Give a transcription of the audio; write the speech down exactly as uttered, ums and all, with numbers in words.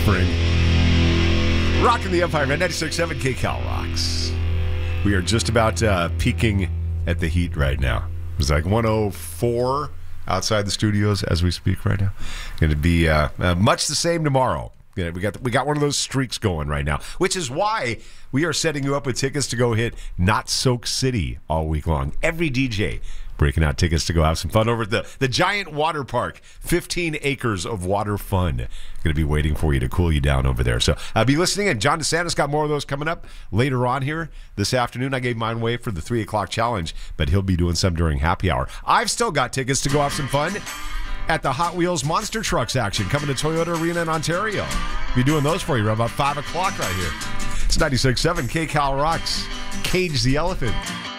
spring. Rocking the Empire, man. ninety-six point seven K Cal rocks. We are just about uh, peaking at the heat right now. It's like one oh four outside the studios as we speak right now. Going to be uh, uh, much the same tomorrow. Yeah, we got we got one of those streaks going right now, which is why we are setting you up with tickets to go hit Not Soak City all week long. Every D J breaking out tickets to go have some fun over at the, the giant water park. fifteen acres of water fun. Going to be waiting for you to cool you down over there. So uh, be listening in. John DeSantis got more of those coming up later on here this afternoon. I gave mine away for the three o'clock challenge, but he'll be doing some during happy hour. I've still got tickets to go have some fun at the Hot Wheels Monster Trucks action coming to Toyota Arena in Ontario. Be doing those for you around about five o'clock right here. It's ninety-six point seven K Cal Rocks. Cage the Elephant.